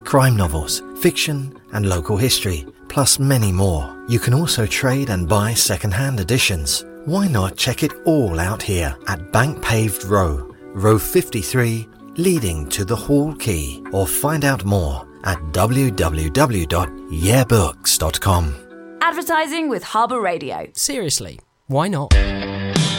crime novels, fiction and local history, plus many more. You can also trade and buy second-hand editions. Why not check it all out here at Bank Paved Row, row 53, leading to the Hall Quay, or find out more at www.yeahbooks.com. Advertising with Harbour Radio. Seriously, why not?